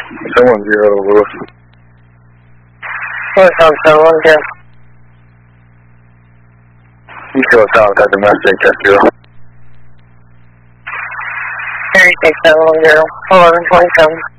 710, Lewis. Lewis on 710. You show us out that domestic, check 0. Thursday 710, 1127.